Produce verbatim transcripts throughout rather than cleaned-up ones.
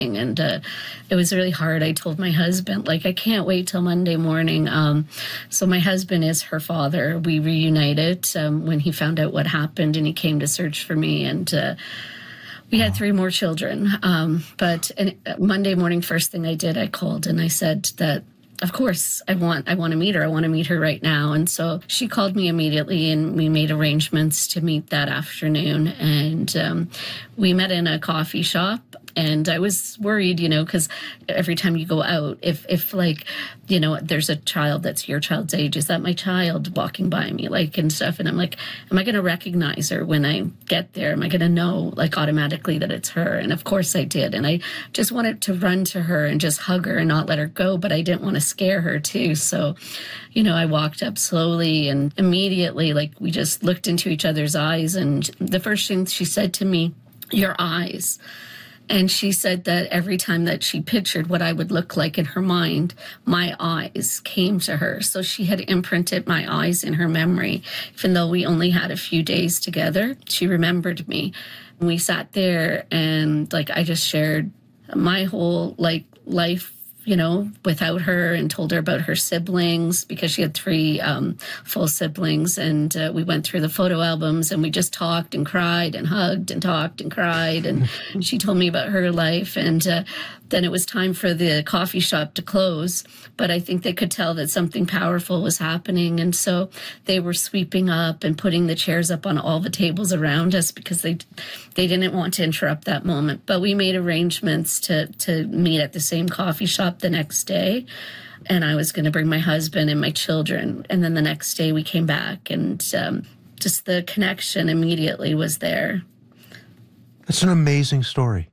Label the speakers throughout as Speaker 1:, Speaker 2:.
Speaker 1: And uh, it was really hard. I told my husband, like, I can't wait till Monday morning. Um, so my husband is her father. We reunited um, when he found out what happened, and he came to search for me. And uh, we had three more children. Um, but and Monday morning, first thing I did, I called and I said that, of course, I want I want to meet her. I want to meet her right now. And so she called me immediately, and we made arrangements to meet that afternoon. And um, we met in a coffee shop. And I was worried, you know, because every time you go out, if, if like, you know, there's a child that's your child's age, is that my child walking by me, like, and stuff? And I'm like, am I going to recognize her when I get there? Am I going to know, like, automatically that it's her? And of course I did. And I just wanted to run to her and just hug her and not let her go, but I didn't want to scare her too. So, you know, I walked up slowly, and immediately, like, we just looked into each other's eyes. And the first thing she said to me, your eyes. And she said that every time that she pictured what I would look like in her mind, my eyes came to her. So she had imprinted my eyes in her memory. Even though we only had a few days together, she remembered me. And we sat there, and, like, I just shared my whole, like, life, you know, without her, and told her about her siblings, because she had three um, full siblings. And uh, we went through the photo albums, and we just talked and cried and hugged and talked and cried. And she told me about her life. And uh, then it was time for the coffee shop to close. But I think they could tell that something powerful was happening. And so they were sweeping up and putting the chairs up on all the tables around us, because they they didn't want to interrupt that moment. But we made arrangements to, to meet at the same coffee shop the next day. And I was going to bring my husband and my children. And then the next day we came back, and um, just the connection immediately was there.
Speaker 2: That's an amazing story.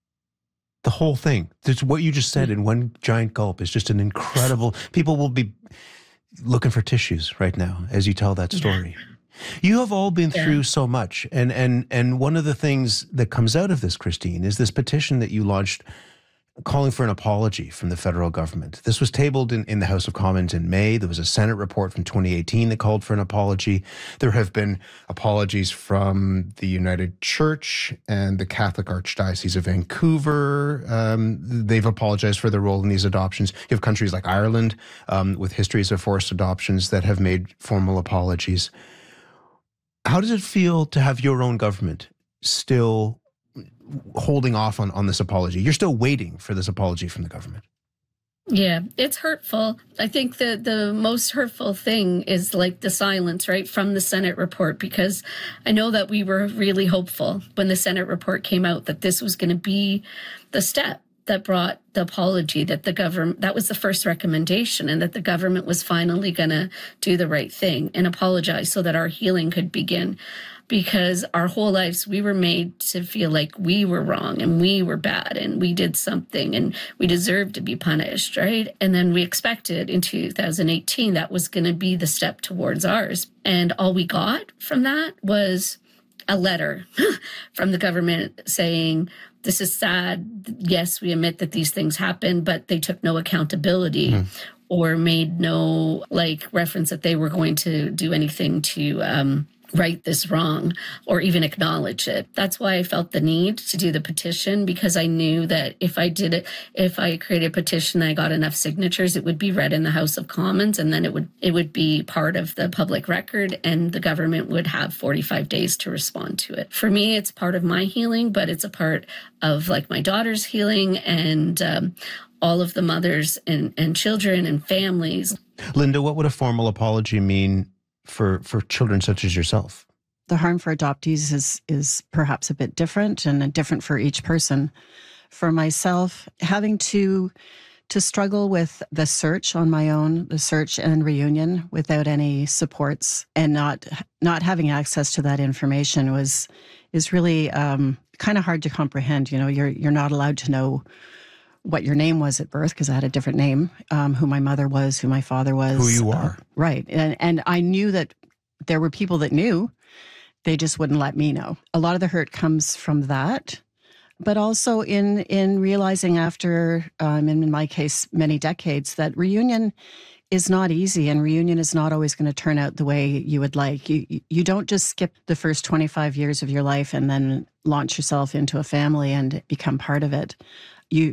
Speaker 2: The whole thing. There's what you just said in one giant gulp is just an incredible... People will be looking for tissues right now as you tell that story. Yeah. You have all been yeah. through so much. And, and, and one of the things that comes out of this, Christine, is this petition that you launched calling for an apology from the federal government. This was tabled in, in the House of Commons in May. There was a Senate report from twenty eighteen that called for an apology. There have been apologies from the United Church and the Catholic Archdiocese of Vancouver. Um, they've apologized for their role in these adoptions. You have countries like Ireland um, with histories of forced adoptions that have made formal apologies. How does it feel to have your own government still holding off on, on this apology? You're still waiting for this apology from the government.
Speaker 1: Yeah, it's hurtful. I think the, the most hurtful thing is, like, the silence, right, from the Senate report, because I know that we were really hopeful when the Senate report came out that this was going to be the step that brought the apology, that the government, that was the first recommendation, and that the government was finally going to do the right thing and apologize so that our healing could begin. Because our whole lives, we were made to feel like we were wrong and we were bad and we did something and we deserved to be punished, right? And then we expected in two thousand eighteen that was going to be the step towards ours. And all we got from that was a letter from the government saying, this is sad. Yes, we admit that these things happened, but they took no accountability mm. or made no, like, reference that they were going to do anything to um, right this wrong or even acknowledge it. That's why I felt the need to do the petition, because I knew that if I did it, if I created a petition and I got enough signatures, it would be read in the House of Commons, and then it would it would be part of the public record, and the government would have forty-five days to respond to it. For me, it's part of my healing, but it's a part of, like, my daughter's healing and um, all of the mothers and, and children and families.
Speaker 2: Linda, what would a formal apology mean for for children such as yourself?
Speaker 3: The harm for adoptees is is perhaps a bit different and different for each person. For myself, having to to struggle with the search on my own, the search and reunion without any supports, and not not having access to that information was is really um, kind of hard to comprehend. You know, you're you're not allowed to know what your name was at birth, because I had a different name, um, who my mother was, who my father was.
Speaker 2: Who you are.
Speaker 3: Uh, right. And, and I knew that there were people that knew, they just wouldn't let me know. A lot of the hurt comes from that, but also in, in realizing after, um, in my case, many decades, that reunion is not easy, and reunion is not always going to turn out the way you would like. You, you don't just skip the first twenty-five years of your life and then launch yourself into a family and become part of it.